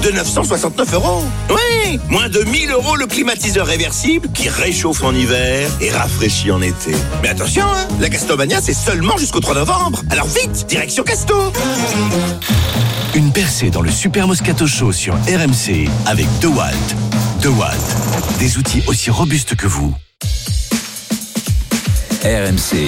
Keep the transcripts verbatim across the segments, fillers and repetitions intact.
de neuf cent soixante-neuf euros. Oui, moins de mille euros le climatiseur réversible qui réchauffe en hiver et rafraîchit en été. Mais attention, hein, la Castomania, c'est seulement jusqu'au trois novembre. Alors vite, direction Casto. Une percée dans le Super Moscato Show sur R M C avec DeWalt. DeWalt, des outils aussi robustes que vous. R M C,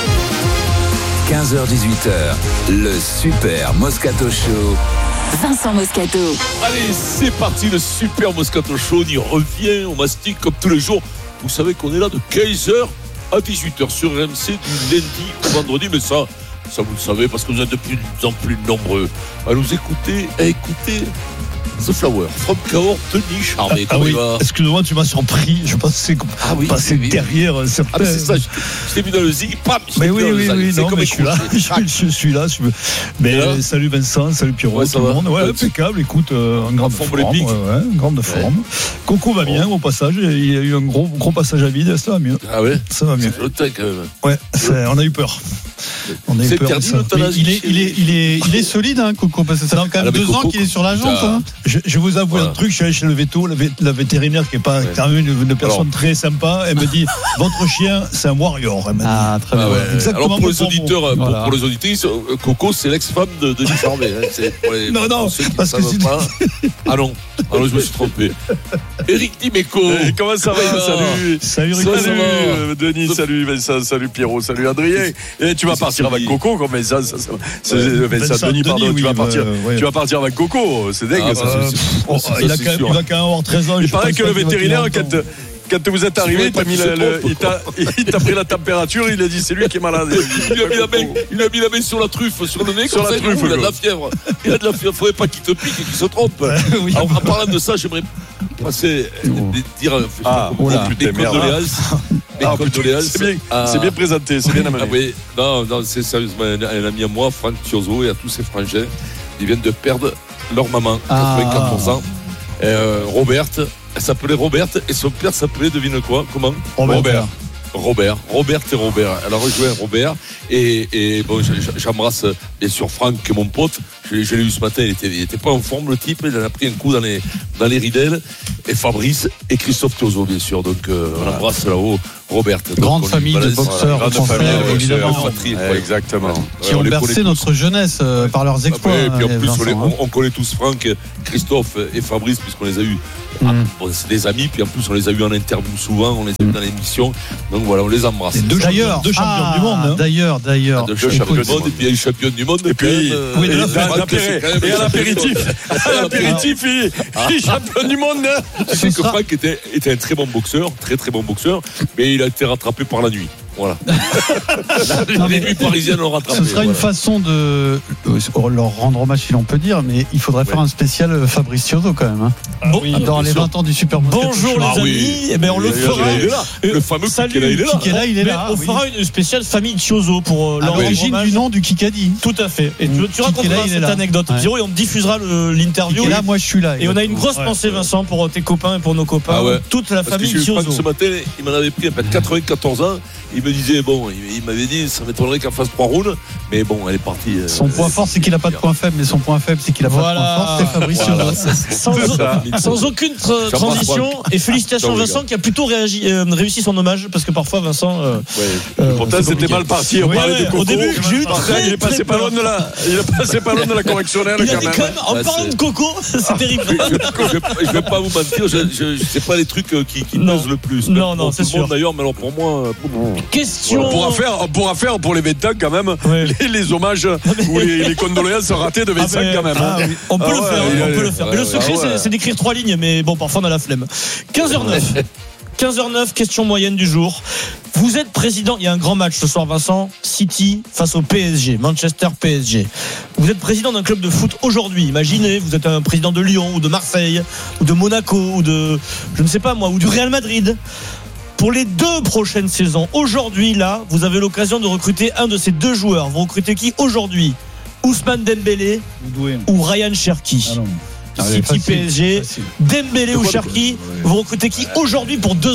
quinze heures dix-huit heures, le Super Moscato Show. Vincent Moscato. Allez, c'est parti, le Super Moscato Show. On y revient, on mastique comme tous les jours. Vous savez qu'on est là de quinze heures à dix-huit heures sur R M C du lundi au vendredi, mais ça, ça vous le savez parce que vous êtes de plus en plus nombreux à nous écouter, à écouter The Flower, From Cahors, Denis Charvet. Ah, ah oui, excuse-moi, tu m'as surpris. Je pensais ah oui, passer oui. derrière certains. Ah mais c'est ça, je, je t'ai mis dans le zig, pam, je mais oui, oui, oui, non, mais je suis là, je, je suis là. Je... Mais euh, salut Vincent, salut Pierrot, ouais, tout le monde. Ouais, impeccable, écoute, euh, en grande forme. forme ouais, ouais, grande ouais. forme. Coco va bien, au passage. Il y a eu un gros, gros passage à vide, ça va mieux. Ah ouais. Ça va mieux. C'est le temps quand même. Ouais, on a eu peur. On a eu peur. Il est, il est, il est, il est solide, hein, Coco, parce que ça fait quand même deux ans qu'il est sur la jante. Je vous avoue un truc, je suis allé chez le veto, la, vé- la vétérinaire qui n'est pas quand même une, une personne alors, très sympa, elle me dit votre chien c'est un warrior. Elle m'a dit. Ah très bien. Ah, ouais. Alors pour les auditeurs, pour, voilà. pour les auditrices, Coco c'est l'ex-femme de Denis Charvet. Hein. C'est les, non non, parce que c'est pas. Ah non, alors je me suis trompé. Éric Dimeco. Hey, comment ça va? Salut. Salut, salut, salut euh, Denis, salut Vincent, salut Pierrot, salut Adrien. Et tu vas partir avec Coco comme Vincent, ça, ça, c'est, ouais. Vincent, Vincent Denis, pardon, Denis, tu vas oui, partir, euh, ouais. tu vas partir avec Coco, c'est dingue. Ah, ça, euh, c'est, oh, c'est, il, a quand même, il va quand même avoir treize ans. Il paraît que le vétérinaire, quand, quand vous êtes arrivé, il, le, le, il, t'a, il t'a pris la température, il a dit c'est lui qui est malade. Il a mis la main, il a mis la main sur la truffe, sur le nez, sur la truffe. Il a de la fièvre. Il a de la fièvre. Faudrait pas qu'il te pique et qu'il se trompe. Oui. Alors, en parlant de ça, j'aimerais passer dire ah, des condoléances. Ah, c'est, bien, ah, c'est bien présenté, c'est bien amené. Ah oui, non, non, c'est sérieusement un, un ami à moi, Franck Tiozo, et à tous ses frangins. Ils viennent de perdre leur maman, quatre-vingt-quatorze ah. ans. Euh, Roberte, elle s'appelait Roberte, et son père s'appelait, devine quoi, comment Robert. Robert. Robert, Robert et Robert. Elle a rejoint Robert et, et bon, j'embrasse bien sûr Franck, qui est mon pote. Je, je l'ai eu ce matin, il était, il était pas en forme le type, il en a pris un coup dans les, dans les ridelles. Et Fabrice et Christophe Tiozo, bien sûr. Donc euh, voilà. On embrasse là-haut Robert. Grande donc, famille de boxeurs, grande famille de évidemment, patrie, ouais, exactement. Qui ouais, ont bercé notre jeunesse euh, par leurs exploits. Ouais, et puis en plus, Vincent, on, les, hein. on, on connaît tous Franck, Christophe et Fabrice, puisqu'on les a eus. Mm. Ah, bon, c'est des amis, puis en plus, on les a eus en interview souvent, on les a eus dans l'émission. Donc voilà, on les embrasse. Et deux d'ailleurs, champions, deux champions ah, du monde. Hein. D'ailleurs, d'ailleurs. Deux champions du monde, et puis il y a eu champion du monde. Et puis, oui, et à l'apéritif. À l'apéritif, il est champion du monde. Tu sais que Franck était, était un très bon boxeur, très très bon boxeur, mais il a été rattrapé par la nuit. Voilà. Non, les nuits parisiennes l'ont rattrapé. Ce sera voilà. une façon de leur rendre hommage, si l'on peut dire, mais il faudrait ouais. faire un spécial Fabrice Tiozo quand même. Hein. Ah oui, dans les vingt ans du Super Moscato. Bonjour les ah, amis, oui. eh ben on le fera. Le fameux Salut, Kikela, il est là. Kikela, il est là. On fera une spéciale famille Tiozo pour à l'origine du nom du Kikadi. Tout à fait. Et tu, tu raconteras cette anecdote, Pierrot, et on diffusera le, l'interview. Et là, moi, je suis là. Et on a une grosse pensée, Vincent, pour tes copains et pour nos copains. Toute la famille Tiozo. Ce matin, il m'en avait pris à quatre-vingt-quatorze ans. Il me disait, bon, il m'avait dit, ça m'étonnerait qu'elle fasse trois rounds, mais bon, elle est partie. Euh, son point fort, c'est qu'il n'a pas de point faible, mais son point faible, c'est qu'il n'a voilà. pas de point fort, c'est Fabrice voilà, sans, sans aucune tra- transition, et félicitations Vincent qui a plutôt réagi, euh, réussi son hommage, parce que parfois Vincent. Euh, ouais. euh, Pourtant, c'était compliqué. Mal parti. On oui, parlait ouais, de Coco. Au début, j'ai eu très, il est passé pas loin de la, il est passé pas loin de la correctionnelle. Il a dit quand même, en bah, parlant de Coco, c'est terrible. Je ne vais pas vous mentir, je sais pas les trucs qui pesent le plus. Non, non, c'est sûr. D'ailleurs, mais alors pour moi. Question. On pourra faire, on pourra faire pour les vingt ans quand même ouais. les, les hommages ou les, les condoléances ratés de vingt-cinq ah mais, quand même. Ah, oui. On peut ah, le faire, ouais, on ouais, peut le faire. Ouais, mais le secret, ouais. c'est, c'est d'écrire trois lignes, mais bon, parfois on a la flemme. quinze heures neuf quinze heures neuf, question moyenne du jour. Vous êtes président, il y a un grand match ce soir, Vincent, City face au P S G, Manchester P S G. Vous êtes président d'un club de foot aujourd'hui. Imaginez, vous êtes un président de Lyon ou de Marseille ou de Monaco ou de, je ne sais pas moi, ou du Real Madrid. Pour les deux prochaines saisons, aujourd'hui, là, vous avez l'occasion de recruter un de ces deux joueurs. Vous recrutez qui aujourd'hui ? Ousmane Dembélé ou Ryan Cherki ? ah City, facile, P S G, facile. Dembélé ou Cherki, ouais. Vous recrutez qui aujourd'hui pour deux ans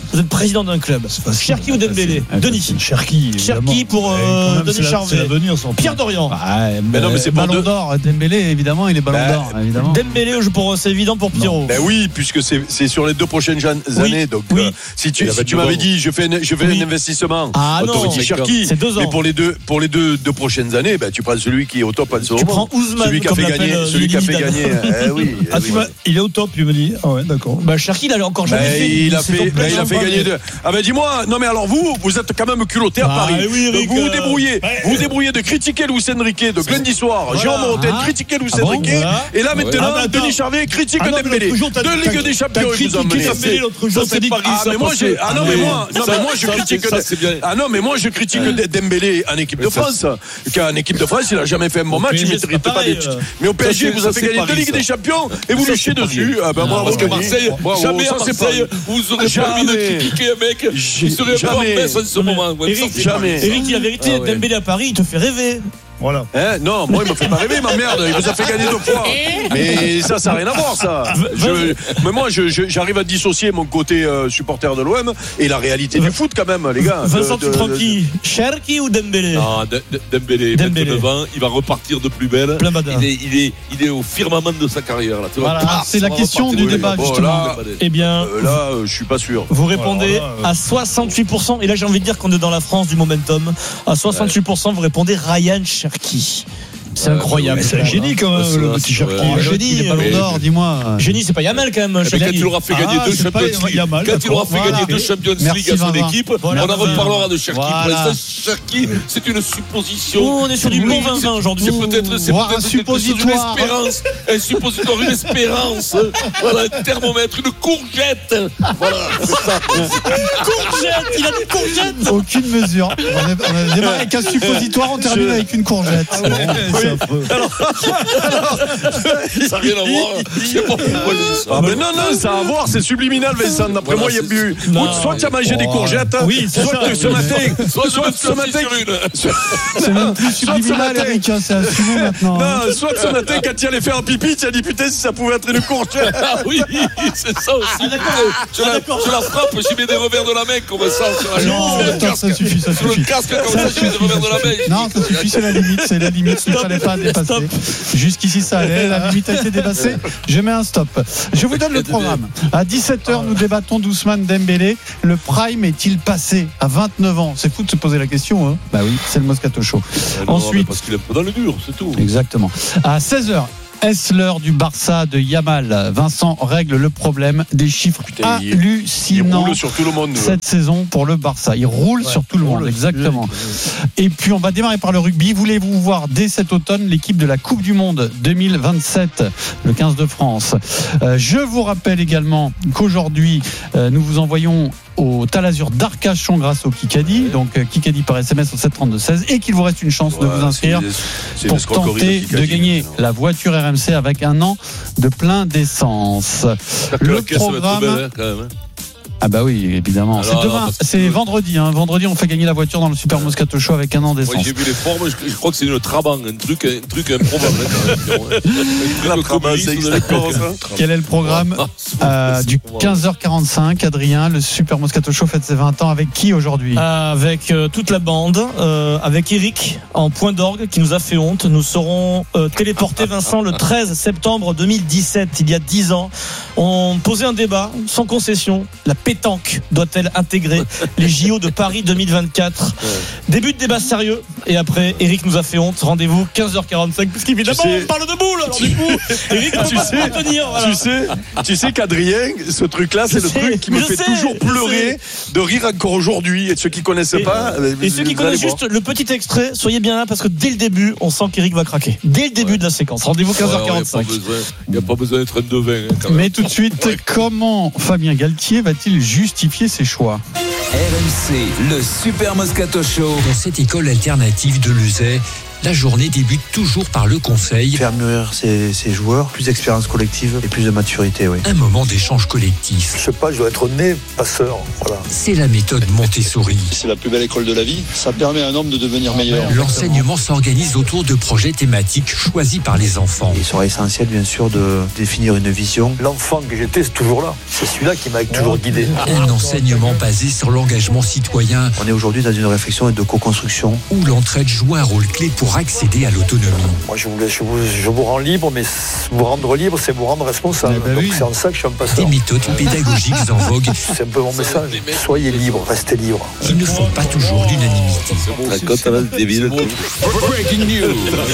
Vous êtes président d'un club. Cherki ou Dembélé? Denis. Cherki. Cherki pour euh, Denis Charvet. Pierre Dorian. Ah, mais non, mais c'est Ballon deux... d'or. Dembélé, évidemment, il est Ballon bah, d'or. Évidemment. Dembélé, pour, c'est évident pour Pierrot. Ben oui, puisque c'est, c'est sur les deux prochaines oui. années. Donc, oui. euh, si tu, si tu m'avais dit, je fais, un, je fais oui. un investissement, ah non, Cherki, c'est deux ans. Mais pour les deux, pour les deux, deux prochaines années, ben, tu prends celui qui est au top en ce moment. Tu prends Ousmane, celui qui a fait gagner, celui qui a fait gagner. Eh oui. Ah, tu vois, il est au top, il me dit. Ah ouais, d'accord. Bah, Cherki, il a encore jamais fait. Il a fait, il a fait gagner deux. Ah ben, dis-moi, non mais alors vous, vous êtes quand même culotté à Paris. Vous vous débrouillez, vous vous débrouillez de critiquer Luis Enrique, de lundi soir, Jérôme Rotten, critiquer Luis Enrique, et là maintenant, Denis Charvet critique Dembélé. Deux Ligue des Champions, ils nous ont mené. Ah mais moi j'ai, ah non mais moi, non mais moi je critique. Ah non mais moi je critique Dembélé en équipe de France. Qu'en équipe de France, il a jamais fait un bon match, il ne mérite pas des titres. Mais au P S G, vous avez gagné deux Ligues des Champions et vous lui chiez dessus. Ah ben bravo. Parce que Marseille, jamais à Marseille, vous aurez permis de critiquer un mec qui serait un peu en baisse en ce moment. Jamais. Eric, la vérité, Dembélé à Paris, il te fait rêver. Voilà. Hein, non, moi il me fait pas rêver, ma merde. Il vous a fait gagner deux fois. Mais ça, ça n'a rien à voir, ça. Je, mais moi, je, je, j'arrive à dissocier mon côté euh, supporter de l'O M et la réalité du foot, quand même, les gars. Vincent, tu prends qui? Cherki ou Dembélé? Non, de, de, Dembélé. Dembélé. Ans, il va repartir de plus belle. Il est, il est, il est au firmament de sa carrière. Là. Voilà, ah, c'est la question du débat, bon, justement. Là, eh bien, euh, là, euh, je suis pas sûr. Vous répondez voilà, là, à soixante-huit pour cent. Et là, j'ai envie de dire qu'on est dans la France du momentum. À soixante-huit pour cent, vous répondez Ryan Cherki. C'est incroyable. C'est un génie quand même, le petit Cherki. Un génie. Il est Ballon d'or, dis-moi. Génie, c'est pas Yamal quand même. Quand il aura fait gagner deux Champions League, quand il aura fait gagner deux Champions League à son équipe, on en reparlera de Cherki. Cherki, c'est une supposition. On est sur du bon Vincent aujourd'hui. C'est peut-être, c'est peut-être un suppositoire, une espérance, un suppositoire, une espérance. Voilà, un thermomètre, une courgette. Voilà, c'est ça. Courgette, il a dit courgette. Aucune mesure. On a démarré avec un suppositoire, on termine avec une courgette. Alors, alors, ça n'a rien à voir. C'est pas pourquoi je dis ça. Ah, mais non, non, ça a à voir, c'est subliminal, Vincent. D'après voilà, moi, il y a bu. Soit tu as mangé oh, des courgettes, oui, soit ça, ce matin. Soit, soit ce matin. C'est même plus subliminal, Eric, c'est assumé maintenant. Non, soit ce matin, quand tu allais faire un pipi, tu as dit putain, si ça pouvait être une courgette. Ah oui, c'est ça aussi. Je la frappe, j'y mets des revers de la main comme ça. Non, ça suffit, ça suffit. Sur le casque, comme ça, je mets des revers de la main. Non, ça suffit, c'est la limite, c'est la limite. Il ne fallait pas dépasser. Jusqu'ici, ça allait. La limite a été dépassée. Je mets un stop. Je vous donne le programme. À dix-sept heures, nous débattons d'Ousmane Dembélé. Le prime est-il passé à vingt-neuf ans? C'est fou de se poser la question. Hein. Bah oui, c'est le Moscato Show. Non, Ensuite, parce qu'il est dans le dur, c'est tout. Exactement. À seize heures. Est-ce l'heure du Barça de Yamal? Vincent règle le problème des chiffres Putain, hallucinants. Il roule sur tout le monde cette saison pour le Barça. Il roule ouais, sur tout le monde, roule, exactement. Et puis on va démarrer par le rugby. Voulez-vous voir dès cet automne l'équipe de la Coupe du Monde deux mille vingt-sept, le quinze de France? euh, Je vous rappelle également qu'aujourd'hui euh, nous vous envoyons au Talazur d'Arcachon grâce au Kikadi, donc Kikadi par S M S au sept trente-deux seize, et qu'il vous reste une chance ouais, de vous inscrire c'est, c'est pour tenter de, Kikadi, de gagner non. la voiture R M C avec un an de plein d'essence. Le programme. Belle, quand même, hein. Ah bah oui, évidemment. Alors, c'est demain, alors, c'est que... vendredi. Hein. Vendredi, on fait gagner la voiture dans le Super Moscato Show avec un an d'essence. Ouais, j'ai vu les formes, je, je crois que c'est une Trabant, un truc, un truc improbable. La Trabant, c'est exactement ça. Quel est le programme euh, du quinze heures quarante-cinq, Adrien? Le Super Moscato Show fête ses vingt ans. Avec qui aujourd'hui? Avec euh, toute la bande, euh, avec Eric en point d'orgue qui nous a fait honte. Nous serons euh, téléportés, Vincent, le treize septembre deux mille dix-sept, il y a dix ans. On posait un débat sans concession. La pétanque doit-elle intégrer les J O de Paris deux mille vingt-quatre? Début de débat sérieux, et après Eric nous a fait honte. Rendez-vous quinze heures quarante-cinq, parce qu'évidemment sais, on parle de boule. Alors du coup Eric ne peut pas tenir, voilà. Tu sais, tu sais qu'Adrien, ce truc-là, c'est je le sais, truc qui me fait sais, toujours pleurer de rire encore aujourd'hui. Et ceux qui connaissent et, pas et ceux qui connaissent juste le petit extrait, soyez bien là, parce que dès le début on sent qu'Eric va craquer. Dès le début ouais. de la séquence. Rendez-vous quinze heures quarante-cinq. Il n'y a pas besoin d'être un devin hein, mais tout de suite ouais. Comment Fabien Galtier va-t-il justifier ses choix? R M C, le Super Moscato Show. Dans cette école alternative de Luzet, La journée débute toujours par le conseil. Faire mûrir ses, ses joueurs, plus d'expérience collective et plus de maturité, oui. Un moment d'échange collectif. Je sais pas, je dois être né passeur. Voilà. C'est la méthode Montessori. C'est la plus belle école de la vie. Ça permet à un homme de devenir meilleur. L'enseignement s'organise autour de projets thématiques choisis par les enfants. Il sera essentiel, bien sûr, de définir une vision. L'enfant que j'étais, c'est toujours là. C'est celui-là qui m'a toujours guidé. Un enseignement basé sur l'engagement citoyen. On est aujourd'hui dans une réflexion de co-construction. Où l'entraide joue un rôle clé pour accéder à l'autonomie. Moi, je vous, laisse, je, vous, je vous rends libre, mais vous rendre libre, c'est vous rendre responsable. Ben Donc, oui. C'est en ça que je suis un passeur. Des méthodes pédagogiques en vogue. C'est un peu mon message. Soyez libre, restez libre. Qui ne font pas toujours l'unanimité. Breaking news.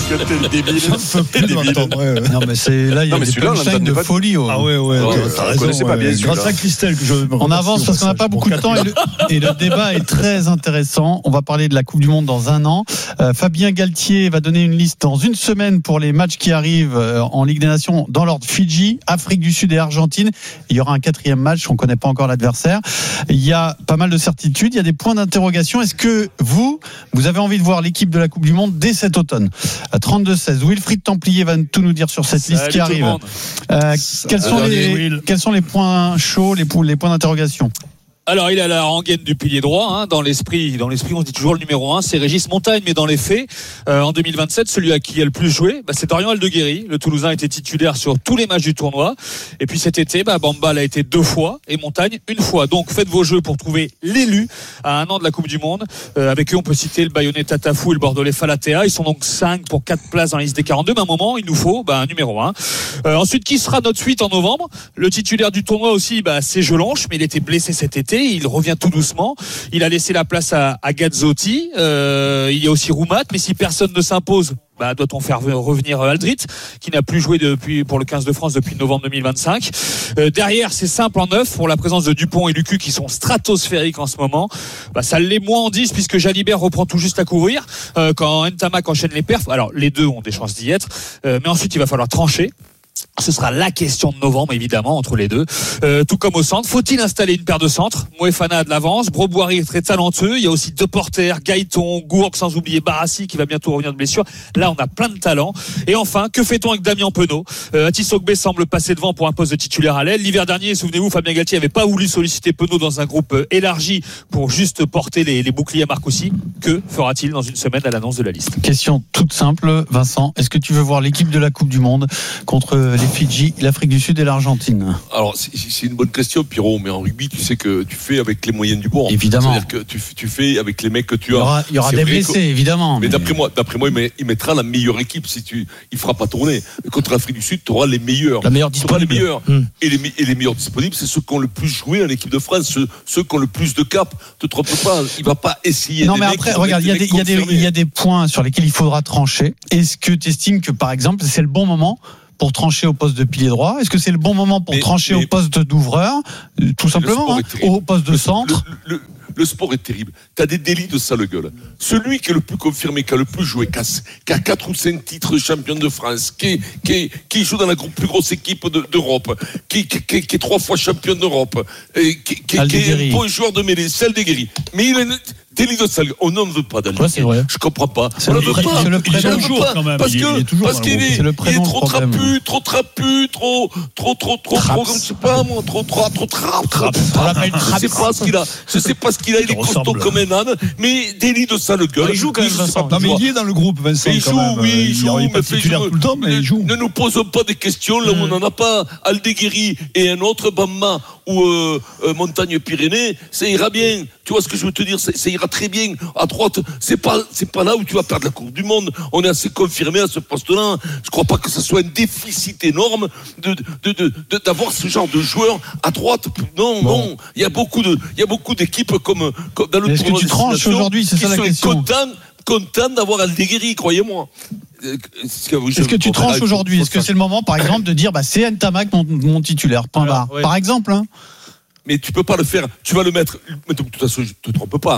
Non, mais c'est là, il y a des punchlines de folie. Ah ouais, ouais. Je connaissais pas bien. Grâce à Christelle que je. On avance parce qu'on n'a pas beaucoup de temps et le, et le débat est très intéressant. On va parler de la Coupe du Monde dans un an. Euh, Fabien Galtier va donner une liste dans une semaine pour les matchs qui arrivent en Ligue des Nations dans l'ordre Fidji, Afrique du Sud et Argentine. Il y aura un quatrième match, on ne connaît pas encore l'adversaire. Il y a pas mal de certitudes, il y a des points d'interrogation. Est-ce que vous, vous avez envie de voir l'équipe de la Coupe du Monde dès cet automne? trente-deux seize. Wilfried Templier va tout nous dire sur cette liste qui arrive. Euh, quels, sont les, quels sont les points chauds, les, les points d'interrogation? Alors, il a la rengaine du pilier droit, hein, dans l'esprit, dans l'esprit, on dit toujours le numéro un, c'est Régis Montagne, mais dans les faits, euh, en deux mille vingt-sept, celui à qui il a le plus joué, bah, c'est Dorian Aldeguerri. Le Toulousain était titulaire sur tous les matchs du tournoi. Et puis cet été, bah, Bamba l'a été deux fois et Montagne une fois. Donc, faites vos jeux pour trouver l'élu à un an de la Coupe du Monde. Euh, avec eux, on peut citer le Bayonnais Tatafou et le Bordelais Falatea. Ils sont donc cinq pour quatre places dans la liste des quarante-deux. Mais à un moment, il nous faut, bah, un numéro un. Euh, ensuite, qui sera notre suite en novembre? Le titulaire du tournoi aussi, bah, c'est Jolanche, mais il était blessé cet été. Il revient tout doucement. Il a laissé la place à, à Gazzotti. Euh, il y a aussi Roumat, mais si personne ne s'impose, bah, doit-on faire revenir Aldrit, qui n'a plus joué depuis, pour le quinze de France depuis novembre deux mille vingt-cinq. Euh, derrière, c'est simple en neuf, pour la présence de Dupont et Lucu qui sont stratosphériques en ce moment. Bah, ça l'est moins en dix, puisque Jalibert reprend tout juste à couvrir. Euh, quand Ntamak enchaîne les perfs, alors les deux ont des chances d'y être, euh, mais ensuite il va falloir trancher. Ce sera la question de novembre, évidemment, entre les deux. Euh, tout comme au centre. Faut-il installer une paire de centres? Moefana a de l'avance. Broboiry est très talentueux. Il y a aussi deux porteurs, Gaëton, Gourgue, sans oublier Barassi, qui va bientôt revenir de blessure. Là, on a plein de talents. Et enfin, que fait-on avec Damien Penaud? euh, Atisogbe semble passer devant pour un poste de titulaire à l'aile. L'hiver dernier, souvenez-vous, Fabien Galtier n'avait pas voulu solliciter Penaud dans un groupe élargi pour juste porter les, les boucliers à Marcoussis. Que fera-t-il dans une semaine à l'annonce de la liste? Question toute simple, Vincent. Est-ce que tu veux voir l'équipe de la Coupe du Monde contre les Fidji, l'Afrique du Sud et l'Argentine? Alors, c'est, c'est une bonne question, Pierrot, mais en rugby, tu sais que tu fais avec les moyens du bord. Évidemment. C'est-à-dire que tu, tu fais avec les mecs que tu as. Il y aura, il y aura des blessés, que, évidemment. Mais, mais d'après moi, d'après moi, il, met, il mettra la meilleure équipe. Si tu, il fera pas tourner. Contre l'Afrique du Sud, tu auras les meilleurs. La meilleure disponible. Les meilleurs. Hum. Et, les, et les meilleurs disponibles, c'est ceux qui ont le plus joué en équipe de France, ceux, ceux qui ont le plus de cap. Te trompe pas, il va pas essayer. Non, mais après, regarde, il y, a des, il, y a des, il y a des points sur lesquels il faudra trancher. Est-ce que tu estimes que, par exemple, c'est le bon moment pour trancher au poste de pilier droit? Est-ce que c'est le bon moment pour mais, trancher mais, au poste d'ouvreur? Tout simplement, hein, au poste de centre. Le, le, le, le sport est terrible. Tu as des délits de sale gueule. Celui qui est le plus confirmé, qui a le plus joué, qui a, qui a quatre ou cinq titres de champion de France, qui, qui, qui joue dans la plus grosse équipe de, d'Europe, qui, qui, qui, qui est trois fois champion d'Europe, et qui, qui, qui est un bon joueur de mêlée, celle des guéris. Mais il a une délit de sale gueule. On n'en veut pas d'Aldi. Ouais, je comprends pas. C'est on ne veut pas. C'est le prénom toujours quand même. Parce que, il parce qu'il est, le il est trop trapu, trop trapu, trop, trop, trop, trop, trop, je sais pas moi, trop, trop, trop, trop, trop. Je sais pas ce qu'il a. Je sais pas ce qu'il a. Il est costaud comme un âne, mais délit de sale gueule. Il joue quand même, Vincent. Non, mais il est dans le groupe, Vincent. Il joue, oui, il joue, mais titulaire tout le temps, mais il joue. Ne nous posons pas des questions là où on n'en a pas. Aldeguerri et un autre, Bamba ou Montagne-Pyrénées, ça ira bien. Tu vois ce que je veux te dire? Ça ira très bien. À droite, c'est pas, c'est pas là où tu vas perdre la Coupe du Monde. On est assez confirmé à ce poste-là. Je crois pas que ce soit un déficit énorme de, de, de, de d'avoir ce genre de joueur à droite. Non, bon. non. Il y a beaucoup de, il y a beaucoup d'équipes comme, comme dans le Est-ce que tu tranches aujourd'hui? C'est ça la question. Content, content d'avoir Aldeguerri, croyez-moi. Est-ce que, Est-ce que tu tranches aujourd'hui? Est-ce que c'est le moment, par exemple, de dire, bah, c'est Ntamak mon, mon titulaire, point barre. Ouais. Par exemple, hein. Mais tu peux pas le faire. Tu vas le mettre. De toute façon, je te trompe pas.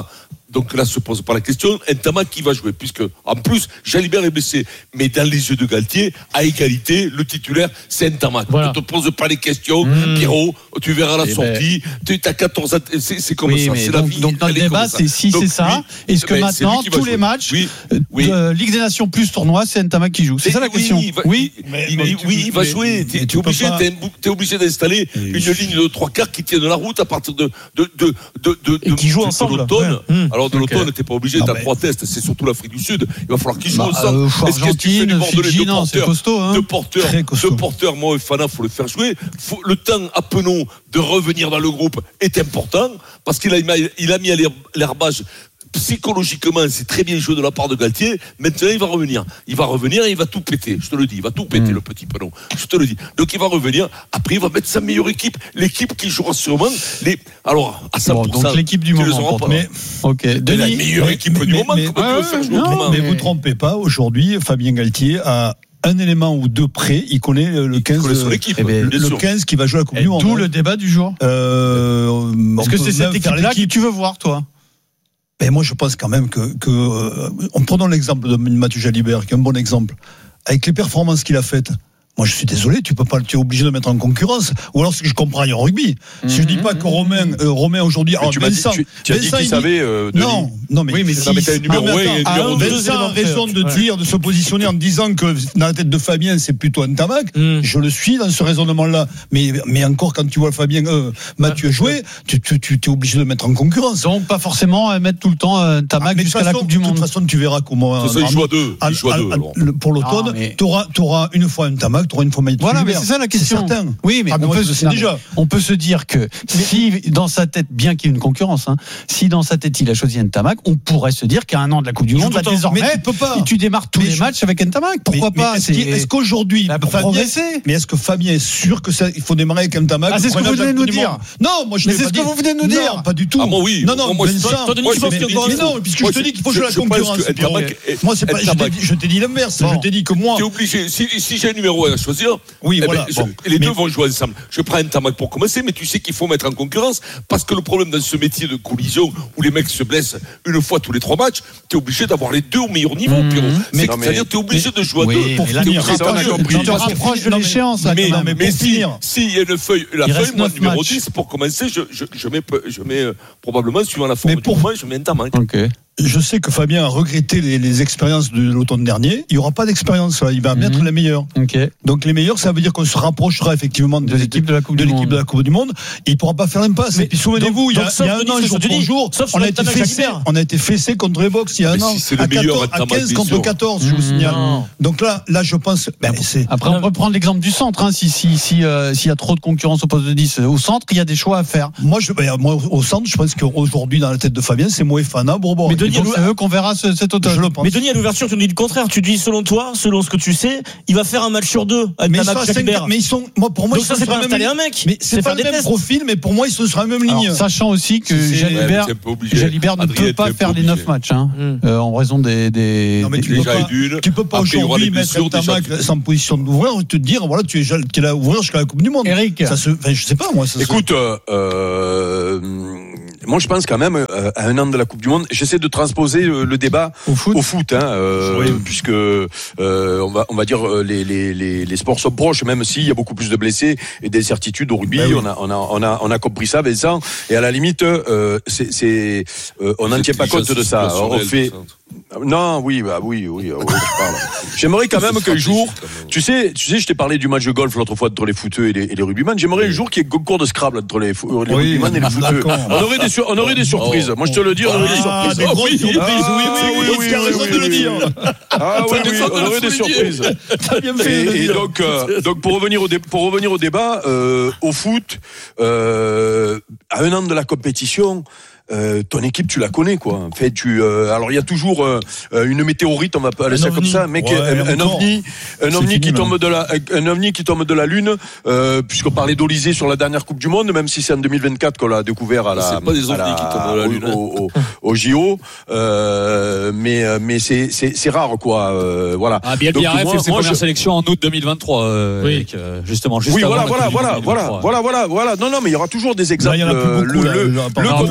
Donc là, se pose pas la question. Ntamak qui va jouer, puisque en plus, Jalibert est blessé. Mais dans les yeux de Galtier, à égalité, le titulaire, c'est Ntamak. Voilà. Ne te pose pas les questions, mmh. Pierrot. Tu verras la et sortie. Ben... Tu as quatorze. C'est, c'est comme oui, ça. C'est donc, la vie. Donc notre débat, c'est si donc, c'est ça. Oui, est-ce que ben, maintenant tous jouer. les matchs oui, oui. de Ligue des Nations plus tournoi, c'est Ntamak qui joue? C'est et ça la oui, question. Il va, oui, il, mais, mais, il, oui, il va mais, jouer. Tu es obligé, pas... t'es obligé d'installer et une je... ligne de trois quarts qui tienne la route à partir de de de de de et qui joue ensemble. L'automne. Alors de l'automne, t'es pas obligé. T'as trois tests. C'est surtout l'Afrique du Sud. Il va falloir qu'ils jouent ensemble. Est-ce que tu fais du bordelais de porteurs, costaud, de porteurs, de porteurs, moi et Fana, faut le faire jouer. Faut, le temps à Penon de revenir dans le groupe est important parce qu'il a, il a mis à l'herbage. Psychologiquement, c'est très bien joué de la part de Galtier. Maintenant, il va revenir. Il va revenir et il va tout péter. Je te le dis. Il va tout péter, mmh. le petit Penon. Je te le dis. Donc, il va revenir. Après, il va mettre sa meilleure équipe. L'équipe qui jouera sûrement les, alors, à cent pour cent. Bon, donc, l'équipe du moment. Mais, ok. Denis, la meilleure mais, équipe mais, du mais, moment. Mais, comment euh, tu veux faire jouer non, autrement? Mais vous trompez pas. Aujourd'hui, Fabien Galtier a un élément ou deux près, il connaît le quinze, connaît son équipe, eh ben, le sûr. quinze qui va jouer à la Coupe du Monde. D'où le débat du jour. Euh, Est-ce que c'est cette équipe-là que tu veux voir, toi? Ben moi, je pense quand même que, que euh, en prenant l'exemple de Mathieu Jalibert, qui est un bon exemple, avec les performances qu'il a faites. Moi, je suis désolé, tu peux pas, tu es obligé de mettre en concurrence. Ou alors, ce que je comprends rien au rugby. Mm-hmm. Si je dis pas que Romain, euh, Romain aujourd'hui, alors tu Vincent, m'as dit, tu, tu as Vincent, dit qu'il savait, euh, Denis. Non, non, mais, oui, mais si, si, t'as numéro non, mais un, attends, numéro deux. Vincent a raison de ouais. dire, de se positionner en disant que dans la tête de Fabien, c'est plutôt Ntamak. Mm. Je le suis dans ce raisonnement-là. Mais, mais encore, quand tu vois Fabien, euh, Mathieu jouer, tu, tu, tu es obligé de mettre en concurrence. Donc, pas forcément mettre tout le temps euh, Ntamak ah, jusqu'à la Coupe du Monde. De toute façon, tu verras comment. Ça, il joue à deux. Il joue à deux. Pour l'automne, tu auras une fois Ntamak, tu auras une fois Mathieu. Voilà, mais c'est ça la question. Oui, mais ah, on, moi, peut se, déjà. on peut se dire que si dans sa tête, bien qu'il y ait une concurrence, hein, si dans sa tête il a choisi Ntamak, on pourrait se dire qu'à un an de la Coupe du Monde, là, désormais, mais tu, peux pas. tu démarres tous mais les je... matchs avec Ntamak. Pourquoi mais, pas mais est-ce, c'est... est-ce qu'aujourd'hui, là, Fabien, mais est-ce que Fabien est sûr que ça, il faut démarrer avec Ntamak? Ah, c'est ce que vous venez de nous dire. Non, moi je mais c'est ce que vous venez de nous dire. Non, pas du tout. Ah, moi oui. Non, non, moi, Vincent. Non, puisque je te dis qu'il faut jouer la concurrence. Moi, c'est pas. Je t'ai dit l'inverse. Je t'ai dit que moi. T'es obligé. Si j'ai un numéro à choisir, oui, voilà. Les deux vont jouer ensemble. Je prends Ntamak pour commencer, mais tu sais qu'il faut mettre en concurrence parce que le problème dans ce métier de collision où les mecs se blessent une fois tous les trois matchs, t'es obligé d'avoir les deux au meilleur niveau, mmh, Pierrot. C'est, mais, c'est-à-dire t'es obligé mais, de jouer à oui, deux pour finir. Tu te rapproches de l'échéance, là, mais, quand même. Mais si, s'il y a une feuille, la feuille, moi, numéro dix, pour commencer, je, je, je mets, je mets euh, probablement, suivant la forme du moment, je mets Ntamak. Okay. Je sais que Fabien a regretté les, les expériences de l'automne dernier. Il n'y aura pas d'expérience là. Il va mm-hmm. mettre les meilleurs. Okay. Donc les meilleurs, ça veut dire qu'on se rapprochera effectivement de, de l'équipe de la Coupe de du l'équipe Monde. De la Coupe du Monde. Et il ne pourra pas faire l'impasse. Mais, et puis souvenez-vous, il y a, il y a un an, jour pour jour, on a été fessé, on a été fessé contre les Box il y a un an. Si à, quatorze, à quinze contre quatorze, je vous signale. Donc là, là, je pense. Ben, c'est... Après, on peut prendre l'exemple du centre. Hein, si si si euh, s'il y a trop de concurrence au poste de dix au centre, il y a des choix à faire. Moi, je, ben, moi au centre, je pense qu'aujourd'hui dans la tête de Fabien, c'est Moefana, Bourbon. Mais Denis, c'est eux qu'on verra cet automne. Mais Denis, à l'ouverture, tu nous dis le contraire. Tu dis, selon toi, selon ce que tu sais, il va faire un match sur deux avec Ntamak Jalibert. Mais ils sont, moi, pour moi, donc ça, c'est pas installer un mec. Mais c'est, c'est pas le même tests. Profil, mais pour moi, ils sont sur la même ligne. Alors, sachant aussi que Jalibert, Jalibert ne peut pas faire les neuf matchs, hein, mm. euh, en raison des, des. Non, mais tu peux pas, tu peux pas aujourd'hui mettre Ntamak sans position d'ouvrir et te dire, voilà, tu es, tu es là à ouvrir jusqu'à la Coupe du Monde. Eric. Ça se, enfin, je sais pas, moi, ça Écoute, euh, euh, moi, je pense quand même, euh, à un an de la Coupe du Monde, j'essaie de transposer le, le débat au foot, au foot hein, euh, oui. puisque euh, on va on va dire les les les les sports sont proches, même s'il y a beaucoup plus de blessés et d'incertitudes au rugby. Ben oui. On a on a on a on a compris ça, Vincent. Et à la limite, euh, c'est c'est euh, on n'en tient pas compte de ça. On fait. Non, oui, bah oui, oui, oui, je parle. J'aimerais quand même qu'un jour, tu sais, tu sais, je t'ai parlé du match de golf l'autre fois entre les footeux et les, et les rugbyman. J'aimerais un jour qu'il y ait un concours de Scrabble entre les, les oui, rugbyman et les footeux. On aurait des, on aurait des surprises. Moi, je te le dis, on aurait des surprises. Des grosses surprises. Oui, oui, oui, tu as raison de le dire. Ah oui, oui, on aurait des surprises. T'as bien fait. Et donc, donc pour revenir au pour revenir au débat, au foot, à un an de la compétition. Euh, ton équipe, tu la connais, quoi. En fait, tu. Euh, alors, il y a toujours euh, une météorite, on va appeler ça comme ça, mec, ouais, un, un ovni, un c'est ovni fini, qui man. tombe de la, un ovni qui tombe de la lune, euh, puisqu'on parlait d'Olysée sur la dernière Coupe du Monde, même si c'est en deux mille vingt-quatre qu'on l'a découvert à la. C'est pas des ovnis la, qui tombent de la lune. Au, au, au, au J O, euh, mais mais c'est c'est c'est rare, quoi. Euh, voilà. Ah, bien, bien, fait ses premières je... sélections en août deux mille vingt-trois, euh, oui. avec, euh, justement. Juste oui, voilà, voilà, voilà, voilà, voilà, voilà, voilà. Non, non, mais il y aura toujours des exemples. Là, il y en a plus beaucoup, le le le contre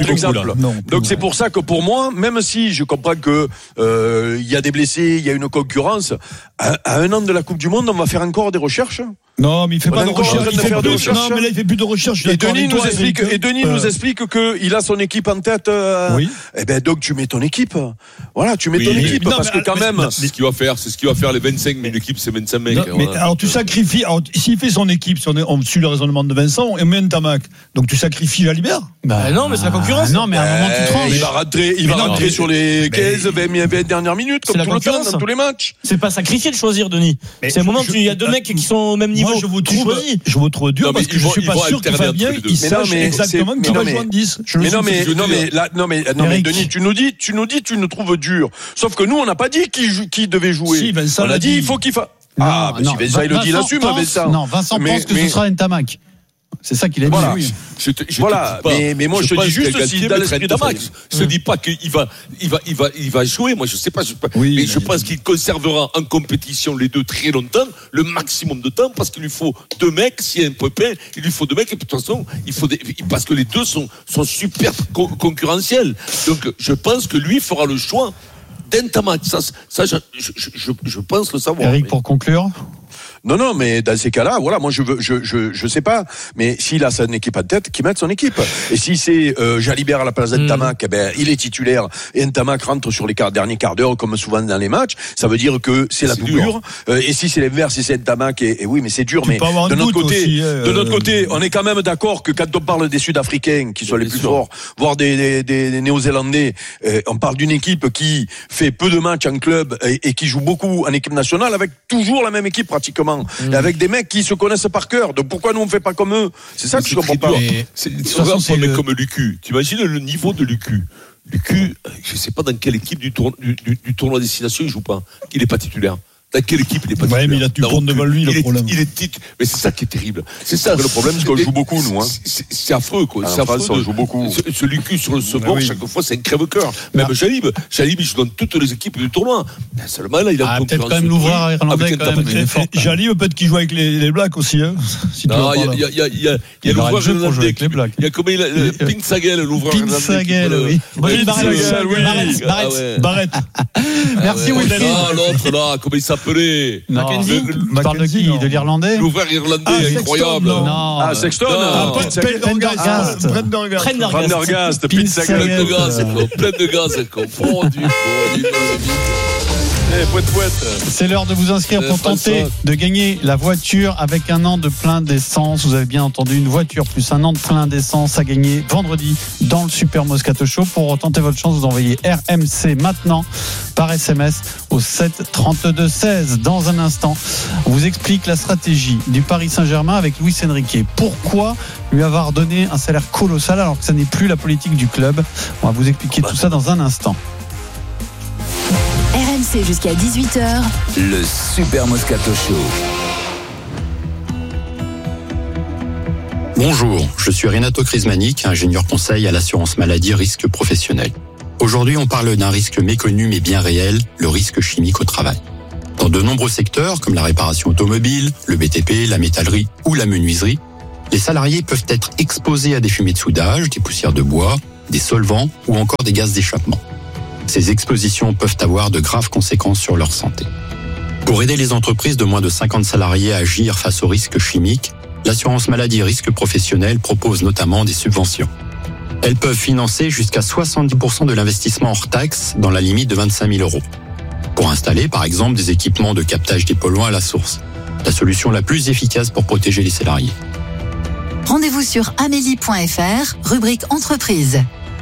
possible. Non, Donc c'est pour ça que pour moi, même si je comprends que euh, il y a des blessés, il y a une concurrence, à, à un an de la Coupe du Monde, on va faire encore des recherches. Non, mais il fait on pas de recherche. Il fait de plus, recherche. non, mais là, il fait plus de recherche. Et Denis nous explique, et Denis nous explique que il a son équipe en tête. Euh, oui. Eh ben donc tu mets ton équipe. Voilà, tu mets oui, ton mais, équipe non, parce mais, que quand mais, même. C'est ce qu'il va faire. C'est ce qu'il va faire. Les vingt-cinq, mais l'équipe c'est vingt-cinq mecs. Non, mais voilà. alors tu sacrifies. Alors, s'il fait son équipe, si on, est, on suit le raisonnement de Vincent, on met un Tamac. Donc tu sacrifies Jalibert. Bah non, mais c'est la concurrence. Non, mais à un moment tu tranches. Il va rentrer, il va rentrer sur les quinze, vingt dernières minutes, comme tout le temps, dans tous les matchs. C'est pas sacrifié de choisir, Denis. C'est un moment où il y a deux mecs qui sont au même niveau. Moi, je vous trouve, je vous trouve dur parce que je suis pas sûr que Fabien il sache exactement qui va jouer en dix. Mais non, mais non, mais là, non, mais non, mais Denis, tu nous dis, tu nous dis, tu nous trouves dur. Sauf que nous, on n'a pas dit qui qui devait jouer. Si, Vincent on a dit, il faut qu'il fasse. Ah, mais si Vincent il le dit, il assume, Vincent. Non, Vincent pense que ce sera un Tamac. C'est ça qu'il a dit. Voilà. Oui. Je te, je voilà. te dis pas, mais, mais moi, je, je te dis juste si dans l'esprit de Max, je te dis pas qu'il va, il va, il va, il va jouer. Moi, je sais pas. Je, oui, mais je pense qu'il conservera en compétition les deux très longtemps, le maximum de temps, parce qu'il lui faut deux mecs. S'il y a un pépin, il lui faut deux mecs. Et de toute façon, il faut des, parce que les deux sont, sont super co- concurrentiels. Donc, je pense que lui fera le choix d'un Tamac. Ça, ça, je, je, je, je pense le savoir. Eric, mais... pour conclure. Non, non, mais dans ces cas-là, voilà, moi je veux, je, je, je sais pas, mais s'il a son équipe en tête, qu'il mette son équipe. Et si c'est euh, Jalibert à la place d'Ntamak, mmh. eh ben il est titulaire et Ntamak rentre sur les quarts, derniers quarts d'heure, comme souvent dans les matchs. Ça veut dire que c'est, c'est la doublure. Euh, et si c'est l'inverse, si c'est Ntamak, et, et oui, mais c'est dur. Tu mais de notre côté, aussi, euh, de notre côté, on est quand même d'accord que quand on parle des Sud-Africains, qui sont les plus sûr. forts, voire des, des, des, des Néo-Zélandais, euh, on parle d'une équipe qui fait peu de matchs en club et, et qui joue beaucoup en équipe nationale, avec toujours la même équipe pratiquement. Mmh. Avec des mecs qui se connaissent par cœur. Donc pourquoi nous on fait pas comme eux? C'est ça que je comprends pas. C'est, c'est, regarde un mec le... comme Lucu. Tu imagines le niveau de Lucu. Lucu, je sais pas dans quelle équipe du, tour, du, du, du tournoi destination il joue pas. Il est pas titulaire. Dans quelle équipe il est pas titulaire? Ouais, mais il a du pont devant lui, le il problème. Est, il est tit... Mais c'est ça qui est terrible. C'est ça. Le problème, c'est qu'on joue beaucoup, nous. Hein. C'est, c'est affreux, quoi. Alors, c'est affreux. France, on joue beaucoup. Ce, ce Lucu sur le support, oui. chaque fois, c'est un crève-cœur. Même ah. Jalib, Jalib, il joue dans toutes les équipes du tournoi. Seulement, là, il a ah, peut-être quand même l'ouvreur irlandais, quand même. Jalib, peut-être qu'il joue avec les, les Blacks aussi, hein. Si non, il y a, il y a, il y a, il y a l'ouvreur irlandais avec les Blacks. Il y a comment il a, Pinsagel, l'ouvreur irlandais. Pinsagel, oui. Barrett. Barrett. Merci, Wilfried. Ah, l'autre, là, comment il s'appelait? Mackenzie. Tu parles de qui? De l'Irlandais? L'ouvreur irlandais, incroyable. Non. Ah, Sexton. Prendergast. Prendergast. Pinsagel. Plein de gaz, plein de gaz, confondu. C'est l'heure de vous inscrire pour tenter de gagner la voiture avec un an de plein d'essence. Vous avez bien entendu, une voiture plus un an de plein d'essence à gagner vendredi dans le Super Moscato Show. Pour tenter votre chance, vous envoyez R M C maintenant par S M S au sept trente-deux seize. Dans un instant, on vous explique la stratégie du Paris Saint-Germain avec Luis Enrique. Pourquoi lui avoir donné un salaire colossal alors que ça n'est plus la politique du club? On va vous expliquer tout ça dans un instant. R M C jusqu'à dix-huit heures. Le Super Moscato Show. Bonjour, je suis Renato Crismanic, ingénieur conseil à l'assurance maladie risque professionnel. Aujourd'hui, on parle d'un risque méconnu mais bien réel, le risque chimique au travail. Dans de nombreux secteurs, comme la réparation automobile, le B T P, la métallerie ou la menuiserie, les salariés peuvent être exposés à des fumées de soudage, des poussières de bois, des solvants ou encore des gaz d'échappement. Ces expositions peuvent avoir de graves conséquences sur leur santé. Pour aider les entreprises de moins de cinquante salariés à agir face aux risques chimiques, l'assurance maladie risque professionnel propose notamment des subventions. Elles peuvent financer jusqu'à soixante-dix pour cent de l'investissement hors taxe dans la limite de vingt-cinq mille euros. Pour installer par exemple des équipements de captage des polluants à la source. La solution la plus efficace pour protéger les salariés. Rendez-vous sur amélie point f r, rubrique entreprise.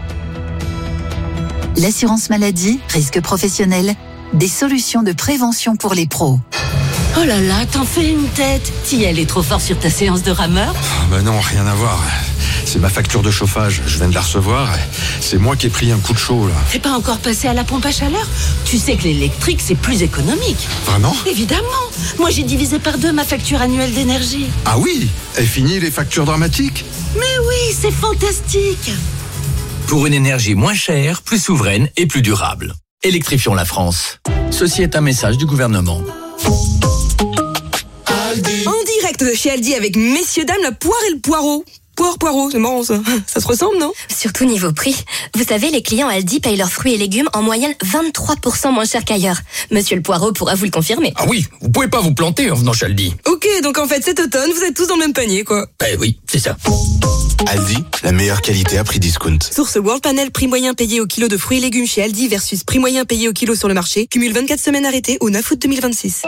L'assurance maladie, risque professionnel, des solutions de prévention pour les pros. Oh là là, t'en fais une tête. Ti, elle est trop fort sur ta séance de rameur. Oh ben non, rien à voir. C'est ma facture de chauffage, je viens de la recevoir. C'est moi qui ai pris un coup de chaud là. T'es pas encore passé à la pompe à chaleur? Tu sais que l'électrique c'est plus économique. Vraiment? Évidemment. Moi j'ai divisé par deux ma facture annuelle d'énergie. Ah oui? Et fini les factures dramatiques? Mais oui, c'est fantastique. Pour une énergie moins chère, plus souveraine et plus durable. Électrifions la France. Ceci est un message du gouvernement. En direct de chez Aldi avec messieurs dames la poire et le poireau. Poire, poireau, c'est marrant ça. Ça se ressemble, non? Surtout niveau prix. Vous savez, les clients Aldi payent leurs fruits et légumes en moyenne vingt-trois pour cent moins cher qu'ailleurs. Monsieur le Poireau pourra vous le confirmer. Ah oui, vous pouvez pas vous planter en venant chez Aldi. Ok, donc en fait cet automne, vous êtes tous dans le même panier, quoi. Eh oui, c'est ça. Aldi, la meilleure qualité à prix discount. Source World Panel, prix moyen payé au kilo de fruits et légumes chez Aldi versus prix moyen payé au kilo sur le marché. Cumule vingt-quatre semaines arrêtées au neuf août deux mille vingt-six.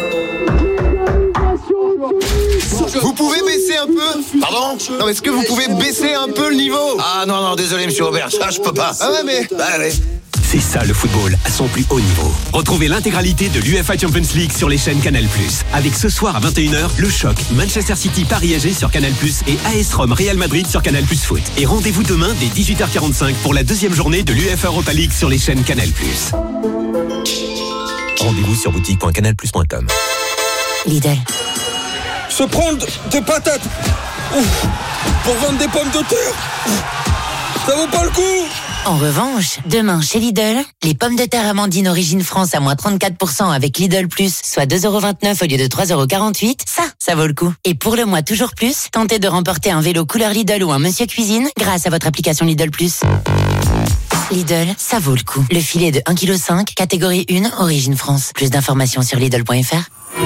Vous pouvez baisser un peu? Pardon? Non, est-ce que vous pouvez baisser un peu le niveau? Ah non, non, désolé, monsieur Aubert, ça, je peux pas. Ah ouais, mais... Bah, allez. C'est ça le football à son plus haut niveau. Retrouvez l'intégralité de l'U E F A Champions League sur les chaînes Canal plus. Avec ce soir à vingt et une heures, le choc Manchester City Paris A G sur Canal plus et A S Rome Real Madrid sur Canal plus Foot. Et rendez-vous demain dès dix-huit heures quarante-cinq pour la deuxième journée de l'U E F A Europa League sur les chaînes Canal plus. Rendez-vous sur boutique point canal plus point com. Lidl. Se prendre des patates ouf, pour vendre des pommes de terre, ça vaut pas le coup. En revanche, demain chez Lidl, les pommes de terre Amandine Origine France à moins trente-quatre pour cent avec Lidl Plus, soit deux euros vingt-neuf au lieu de trois euros quarante-huit, ça, ça vaut le coup. Et pour le mois toujours plus, tentez de remporter un vélo couleur Lidl ou un Monsieur Cuisine grâce à votre application Lidl Plus. Lidl, ça vaut le coup. Le filet de un virgule cinq kilos, catégorie un, Origine France. Plus d'informations sur Lidl point F R.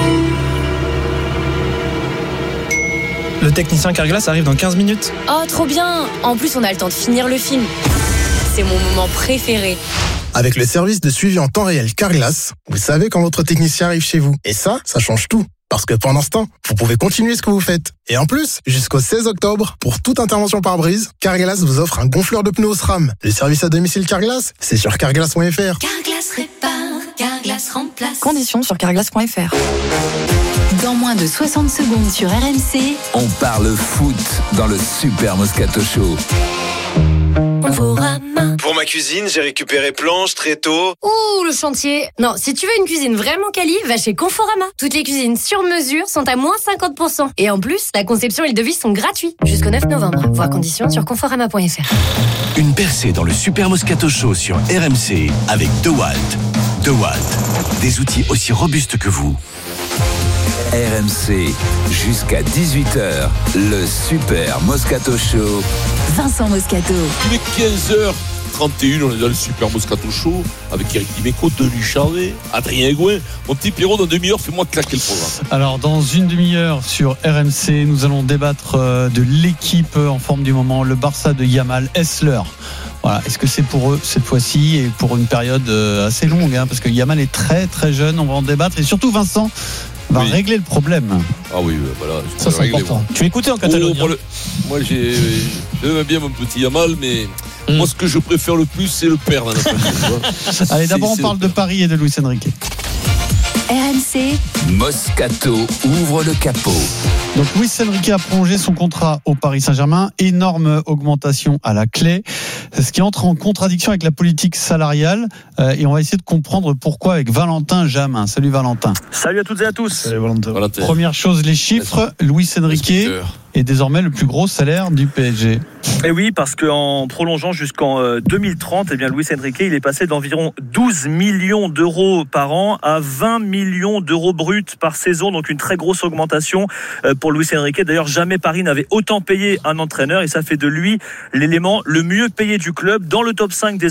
Le technicien Carglass arrive dans quinze minutes. Oh, trop bien! En plus, on a le temps de finir le film. C'est mon moment préféré. Avec le service de suivi en temps réel Carglass, vous savez quand votre technicien arrive chez vous. Et ça, ça change tout. Parce que pendant ce temps, vous pouvez continuer ce que vous faites. Et en plus, jusqu'au seize octobre, pour toute intervention par brise, Carglass vous offre un gonfleur de pneus au SRAM. Le service à domicile Carglass, c'est sur carglass point F R. Carglass répare, Carglass remplace. Conditions sur carglass point F R. Dans moins de soixante secondes sur R M C, On parle foot dans le Super Moscato Show. Conforama. Pour ma cuisine, j'ai récupéré planches, tréteaux. Ouh, le chantier. Non, si tu veux une cuisine vraiment quali, va chez Conforama. Toutes les cuisines sur mesure sont à moins cinquante pour cent. Et en plus, la conception et le devis sont gratuits. Jusqu'au neuf novembre. Voir conditions sur conforama point F R. Une percée dans le Super Moscato Show sur R M C avec DeWalt. DeWalt, des outils aussi robustes que vous. R M C, jusqu'à dix-huit heures, le Super Moscato Show. Vincent Moscato. Il est quinze heures trente et une, on est dans le Super Moscato Show avec Eric Dimeco, Denis Charvet, Adrien Aigouin. Mon petit Pierrot, dans demi-heure, fais-moi claquer le programme. Alors, dans une demi-heure sur R M C, nous allons débattre de l'équipe en forme du moment, le Barça de Yamal. Est-ce l'heure ? Voilà. Est-ce que c'est pour eux cette fois-ci et pour une période assez longue, hein, parce que Yamal est très très jeune, on va en débattre et surtout Vincent va oui. régler le problème. Ah oui, voilà. Ça c'est régler, important. Moi. Tu écoutais en Catalogne. Oh, moi, le, moi j'ai, j'aime bien mon petit Yamal, mais mm. moi ce que je préfère le plus, c'est le père dans la famille. Allez, d'abord on parle de Paris et de Luis Enrique. R M C. Moscato ouvre le capot. Donc Luis Enrique a prolongé son contrat au Paris Saint-Germain. Énorme augmentation à la clé, ce qui entre en contradiction avec la politique salariale. Euh, et on va essayer de comprendre pourquoi avec Valentin Jamin. Salut Valentin. Salut à toutes et à tous. Salut Valentin. Valentin. Première chose, les chiffres. Luis Enrique est désormais le plus gros salaire du P S G. Et oui, parce qu'en prolongeant jusqu'en deux mille trente, eh bien Luis Enrique, il est passé d'environ douze millions d'euros par an à vingt millions d'euros bruts par saison. Donc une très grosse augmentation pour Luis Enrique. D'ailleurs, jamais Paris n'avait autant payé un entraîneur et ça fait de lui l'élément le mieux payé du club dans le top cinq des